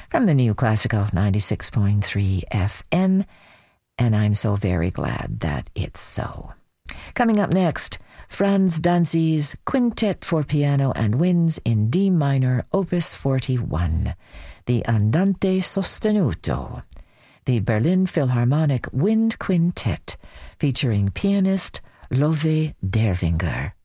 from the New Classical 96.3 FM, and I'm so very glad that it's so. Coming up next, Franz Danzi's Quintet for Piano and Winds in D minor, Opus 41, the Andante Sostenuto, the Berlin Philharmonic Wind Quintet, featuring pianist Love Dervinger.